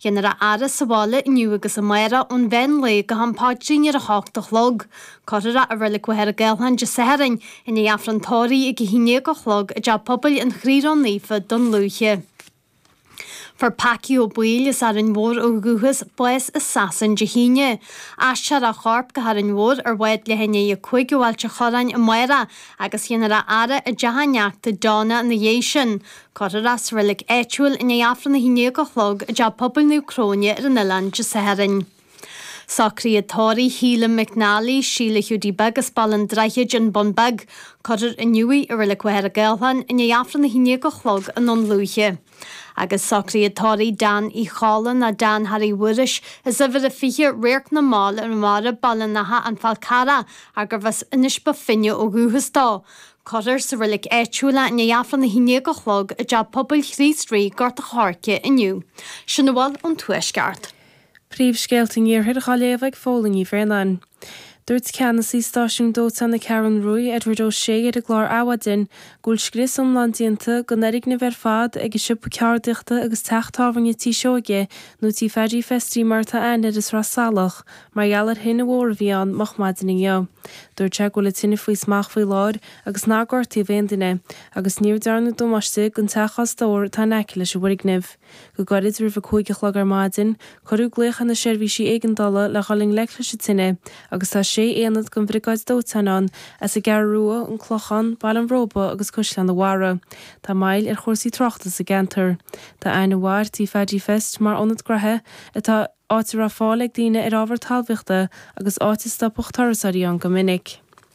Dhéanar a ara sa bhála inniu agus a maira ón bhein le go hampáidrin ar a hácht chlog. Corra a bhfuil go hear gailhan de saharin in a afrantóirí i go híine go chlog a deab pobl an chríron lífa don lúche. For Paki ó buil is ar an mór ó guhas bues is sasan de híine. Asar a chorp go har an mór ar waid le henne i chuig gohhail te chorain i maira agus dhéanara ara a dehanneachta dána na dhéisian. Corras rilig éitiúil in a afran na híine go chlog a deab pobl nú cróne ar an ilan de saharin. Sacríatóirí Híle McNally síle hiúdí begus ballan dreicheid an bonbeg, corr in nuí a rilig weir a gailhan in a afran na híine go chlog an non lúche. Agus sacríatóirí Dan í chálan a Dan Harry Wurish is a bhir a fiche réirt na máil ar mara ballan natha an falcara agur bheits inis ba finne ó gúhastá. Corr sa rilig éitiúla in a afran na híine go chlog a deab pobl chrístrí gort a cháce inniu. Sinna bháil an tuaisceart. Príomhscéaltain iarthar a chaléomh fóling í bhreanan. Dúirt ceannas í stáisiún dóta na Karen Rui Edward O'Shea ar a glár áhadin gúil scris omlandíonta go neirig na bhar fad ag siúpa ceardiachta agus teachtáhainne tí seoige nó tí fedí festí marta aine is rá salach mar geallar hinna bhór bhíán mach maidin inniu. Dúirt se gúil tinna faoi smach faoi láir agus nágortaí bhéandaine agus níor darna domáiste gon techas dóir tá neice leis bhuiignimh. Go gorid rih a chuige chlog ar maidin, choú gléchan na seirbhísí éigendala le chaling leicla tinine agus tá sé éanad gon bhrigáid dótainán as a gar rua an clochan bail an róba agus cuslan na wara. Tá mail ar chósaí trochtas a gentar. Tá aine bhhair tí fedí fest mar onad grathe atá áitir a fáleg daine ar ábhar talmhachta agus áitis stapochtarsaí an go minic.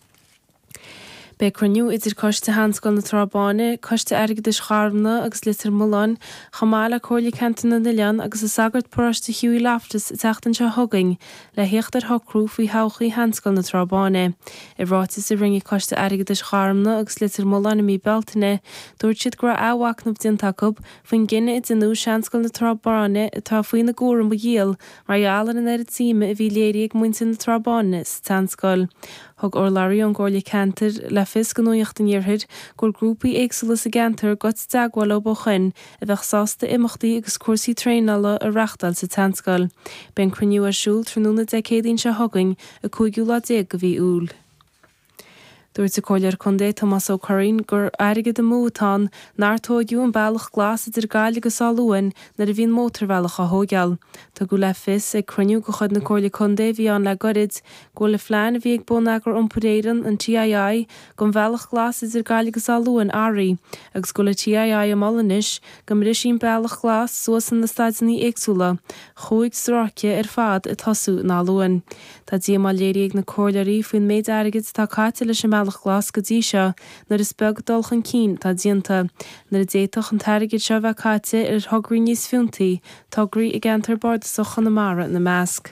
Be cruniú idir coiste hanscoil na trábáine, coiste airgad is charmna agus litir mulán, chamála cóirla cantanna na lean agus a sagart poráiste hiúí laftas teachtan se thugaing le héachtar thocrú faoi háchaí hanscoil na trábáine. I bhrátas a ringi coiste airgad is charmna agus litir mulán mí beltaine, dúirt siad gra áhacnamh diantacab faoin gine it inú seanscoil na trábáine atá faoin na góran ba ghial mar ealar an airad tíime a bhí léirí ag muinte na trábáine sa tanscoil. Thug orlarí an ggóirla cantar le fis go nuocht an iarthid gur grúpaí éagsúla sa gentar got deagháil ó bochin a bheith sásta imachtaí agus cuasaí tréinala a reachtal sa tanscoil. Ben cruniú a siúil tróna decéadaín se thugaing a 5 go bhí úl. Dúirt sa cóilear chundé Thomas O'Corrin gur airigid a mútán náirtóidú an bailach glas idir gáil agus áluain nar a bhíon mótarhealach a thógeal. Tá go le fis ag cruniú go chud na cóirla chundé bhí an le gorid go le flein a bhí ag bónagur iomparéirean an TII gon bhealach glas idir gáil agus áluain áraí agus go le TII am malanis go marisín bealach glas suas an na staidaní éagsúla chuig stráce ar fad a tasú ná luain. Tá dí má léirí ag na cóirlaí faoin méid airigid tá cáte leis an glas go dtí seo nar is beg dulchan cín tá dianta nar a déitoch an tairigid seo bheith cáte ar thugraí níos fiúntaí tugraí i gentar bord sochan na mara na measc.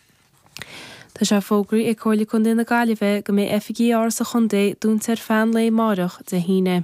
Tá sé fógraí ag cóirla chundé na Gaillimhe go mé FGR sa chundé dúntar fan le marach de híine.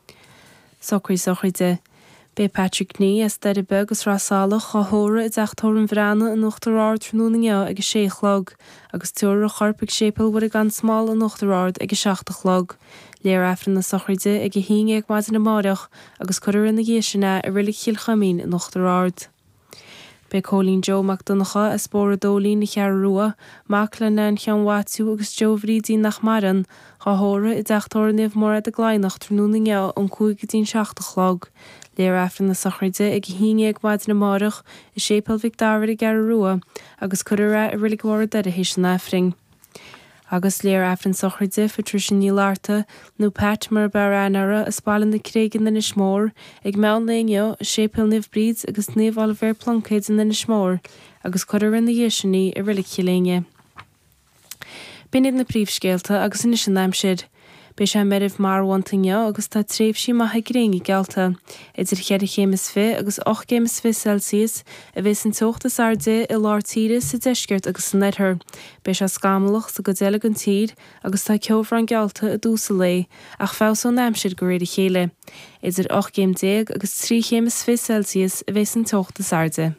Sochraide. Be Patrick Ní as de begus rásála chothóra i d deachtóir an bhreana an nachtarrád trúnainge agus 6 chlog, agus túir a chorpaigh sépal bhar a gan smáil an nachtarrád agus 7 chlog. Léir afran na sochraide ag híine ag maidin na máireach agus chuir na ghéisina a rilig chiil chamín an nachtarrád. Be Colleen Joe McDonacha a spóra dólín na chear rua, macla na an cheanhhaú agus Joe Bhrídí nach maran, chothóra i d deachtóir nimh mór a gláinach trúnainge an 5 chlog. Léir afran na sochraide ag híine ag maidin na máireach i sépal Victoria i gar rua agus chuir a rilig mór de a héis an efring. Agus léir afran sochraide Patricia Ní Larta nó Pat mar baranara a spálan na créigean na smór ag meán léineo sépal nimh bríd agus nimh Oliver Plunkett in na smór agus chuir na dhéisianí a rilig chiléine. Bíad na príomhscéalta agus in sin naimsid. Bé sé meribh mar wantainge agus tá tréimhsí maithe gréingi gealta. Idir chead chémas fi agus 8 chémas fi Celsius a bheits an tochtas arde i lár tíre sa deisceart agus san nethir. Bé sé scamalach sa go déile an tír agus tá ceomhar an gealta a dúsa lé ach fás ó naimsid go réidir chéile. Idir 8 chéim 10 agus 3 chémas fi Celsius a bheits an tochtas arde.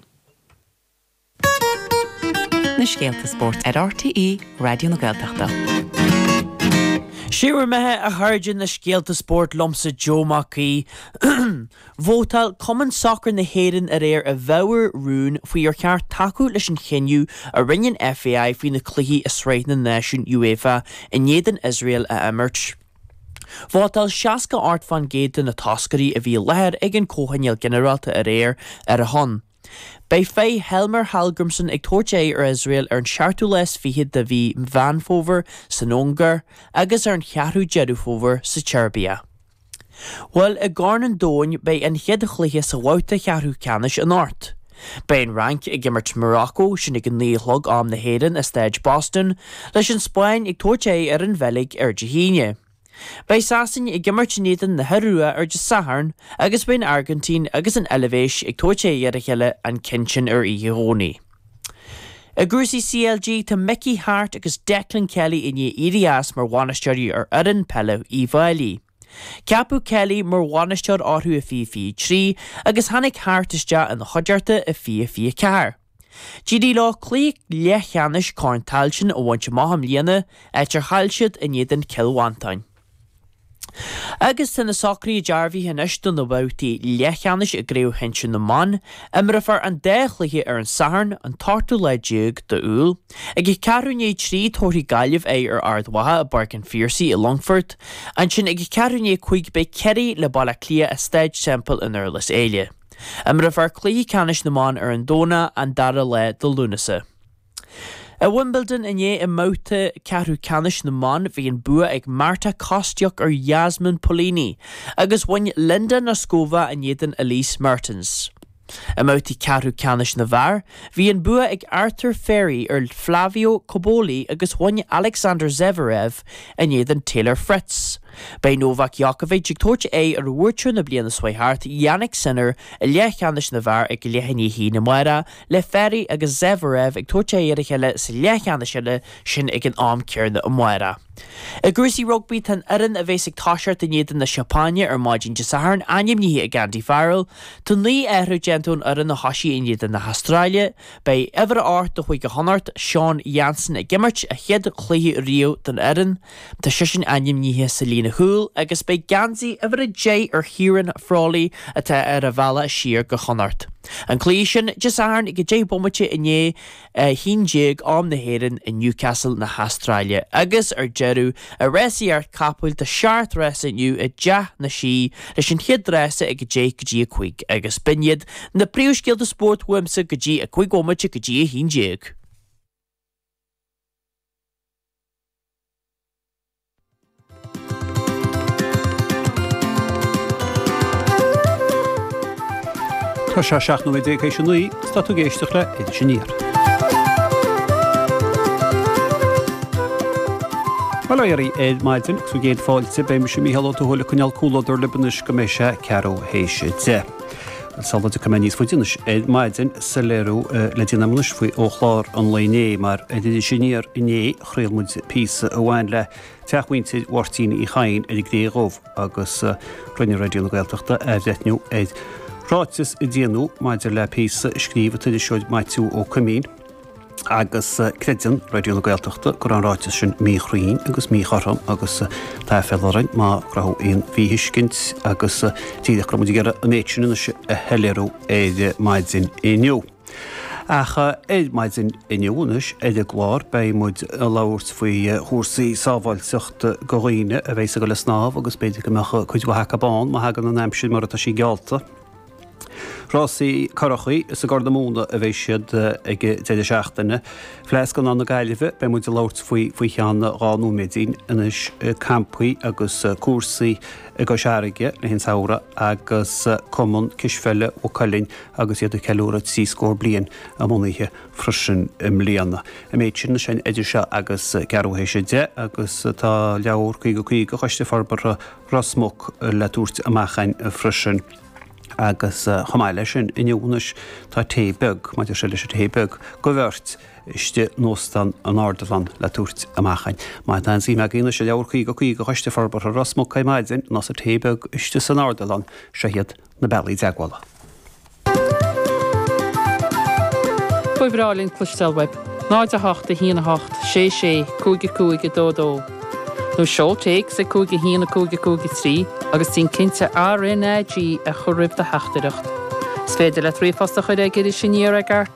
Na scéalta sport ar RTE Radio na Gaeltachta. Siúr methe a thuirgin na scéalta sport lomsa Joe Mackey. Vótal Common Soccer na héireann a bheabhar rún faoi ar cheart taú leis an chinniú a rinnean FAI faoi na cluichí is réit na Nation UEFA in éideann Israel a imirt. Vótal seaca ort fan géad na toscarí a bhí lethir ag an cóhainneal generalta a a hon. Bei fé Helmer Hallgrimsson ag tóirte ar Israel ar an seaartú leis fiad de bhí Vanfover san Óngar agus ar an chearú Jerufóver sa Serbia. Well, a garnan dóin bei an chead chluiche sa bhauta chearú canis an ort. Bei an rank ag gimmert Morocco sin ag an nílog am na héireann a stage Boston leis an Spáin ag tóirte ar an bhelig ar Jehíne. Bei sasin I gimmert néan na herúa ar de Saharn agus bein Argentín agus an Elevéis ag tóirte ar a cheile an cinchin ar Iróní. A grúsí CLG tá Mickey Hart agus Declan Kelly in Irias mar bhaineisteoirí ar Erin Pelle I Bhailí. Ceapú Kelly mar bhaineisteoir áthú a fi trí agus hanig Hart iste an chuidearta a fi cear. GD lá clí lechanis cáintáilsin ó bhainte maham líana ar chailsiad in éideann Kilwantain. Agus tan na socraí dearbhí hanis don na bhauta lechanis a gréibh hinsin na man, imrafar an déchlathe ar an Saharn an tartú le déag de úl, ag I carúné trí tóirí gaiileh ar ardmhatha a Barcan Fiercy I Longford, an sin ag carúné chuig be ceirí le balla clia a stage sample in Urlas Éile. Imrafar clí canis na man ar an dóna an dara le do Lunasa. A Wimbledon in I mouta cearú canis na man bhí an bua ag Marta Kostyuk ar Yasmin Polini, agus bhain Linda Noskova in éideann Elise Mertens. A mouta cearú canis na bhar, bhí an bua ag Arthur Ferry ar Flavio Coboli agus bhain Alexander Zverev in éideann Taylor Fritz. Bei Novak Djokovic ag tóirte ar bhuairtear na bliana Swihart Yannick Sinner a lechanis na bhar ag lechaní hí na muire le Ferry agus Zverev ag tóirte ar a cheile sa lechanis sin ag an am cearna a muire. A grúsí rugby tan Erin a bheits ag táisiart in éideann na Seapáine ar maidin de Saharn aim níhi ag Andy Farrell, tún lí éhrú gentún Erin na hasí in éideann na Australia, bei ever art do chuig go honart Sean Jansen ag gimmert a chead chluiche Rio den Erin, tá sisin aim níhi sa lína húil agus bei gansaí ever a J ar Hieran Frawley atá ar a bhela siar go honart. An clí sin de Saharn ag J bommate in hín déag am na héireann in Newcastle na Australia agus ar Jeru a résaí ar capúil de seart résa inniu a deach na sí leis an chiad résa ag J go dtí a chuig agus biniad na príomhscéalta sport wimsa go dtí a chuig bommate go dtí a hín déag. Tá se 16:09 statú géisteach le idir sinníir. Well éirí éad maidin sú géad fáilte be me sem míhalló thula chuneal cúlaidir libanis go méise cearó héise de. Salva de Comenies Fudinis, Ed Maidin, Salero, Ledinamus, Fui Ochlar, on Lane, Mar, Edinier, Ine, Hrilmud, Peace, Wanle, Tachwinted, Wartin, Ihain, Edigderov, Agus, Running Radio Geltachta, Edetnu, Ed. Rátis I déanú maidir le písa scríomh tuidir seoid maitú ó cumín agus credan radio Gaeltachta gur an rátis sin míchraín agus mícharram agus tá fellarin má rath on bhíhiiscint agus tíide chumid gar a méidsin a heléú éide maidin inniu. Acha éid maidin inniuúnis éidir glár bei mud labhairt faoi thusaí sábhailteachta goghine a bhééis go le snáb agus beidir go mecha chuid go hacabán má hagan an aimsin mar atá sí gealta. Rásaí Carachaí is a Gardamóna a bheith siad ag téidir seachtaine. Fleas gan anna gaiileh be muid láirt faoi cheanna ránú médín inis campaí agus cuasaí go seaige le hen saora agus common cisfeile ó Colin agus iad a ceúra sí scór blian a mnaithe frisin mlíana. A méid sin sin idir se agus cearúhéise de agus tá leabhar chuig go chuiste farbar rasmach le túirt amachchain frisin. Agus chamáile sin inniuúnis tá tébeg, maidir se leis tébeg go bhirt iste nóstan an ádalan le túirt amachchain. Má an sí me gine se leabhar go chuiste farbar a rasmach caiimaidin nás a tébeg iste san ádalan se hiad na bealaí deaghála. Fuibhrálinn clustelweb, 9 8 1 8 6 6 2 2 2 2. nó seoltéigh sa cúige híana cúige trí agus tín cinnte RNAG a choribh de heachtareacht. Sféidir le trí fasta chuid ag idir sinníar a gart